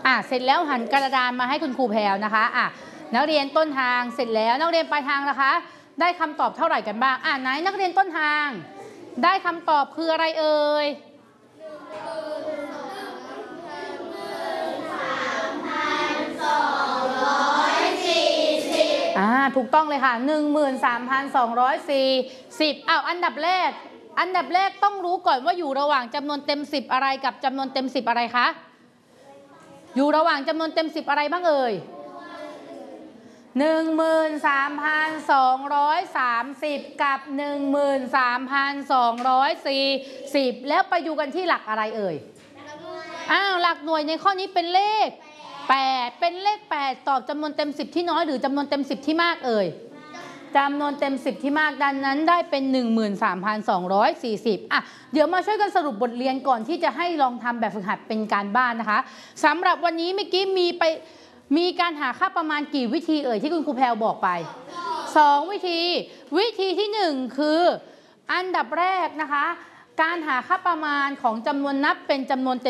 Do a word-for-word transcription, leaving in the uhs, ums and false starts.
อ่ะเสร็จแล้วหันกระดานมาให้คุณครูแพรวนะคะอ่ะนักเรียนต้นทางเสร็จแล้วนักเรียนปลายทางนะคะได้คำตอบเท่าไหร่กันบ้างอ่ะไหนนักเรียนต้นทางได้คำตอบคืออะไรเอ่ยอ่าถูกต้องเลยค่ะ หนึ่งหมื่นสามพันสองร้อยสี่สิบ อ้าวอันดับแรกอันดับแรกต้องรู้ก่อนว่าอยู่ระหว่างจำนวนเต็มสิบอะไรกับจำนวนเต็มสิบอะไรคะอยู่ระหว่างจำนวนเต็มสิบอะไรบ้างเอ่ย หนึ่งหมื่นสามพันสองร้อยสามสิบ กับ หนึ่งหมื่นสามพันสองร้อยสี่สิบ แล้วไปดูกันที่หลักอะไรเอ่ยอ้าวหลักหน่วยในข้อนี้เป็นเลขแปดเป็นเลขแปดตอบจำนวนเต็มสิบที่น้อยหรือจำนวนเต็มสิบที่มากเอ่ยจำนวนเต็มสิบที่มากดังนั้นได้เป็น หนึ่งหมื่นสามพันสองร้อยสี่สิบ อ่ะเดี๋ยวมาช่วยกันสรุปบทเรียนก่อนที่จะให้ลองทำแบบฝึกหัดเป็นการบ้านนะคะสำหรับวันนี้เมื่อกี้มีไปมีการหาค่าประมาณกี่วิธีเอ่ยที่คุณครูแพรวบอกไปสองวิธีวิธีที่หนึ่งคืออันดับแรกนะคะการหาค่าประมาณของจำนวนนับเป็นจำนวนเต็ม